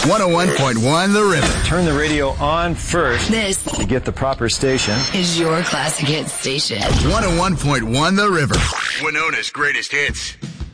101.1 The River. Turn the radio on first. This to get the proper station. Is your classic hit station. 101.1 The River. Winona's greatest hits.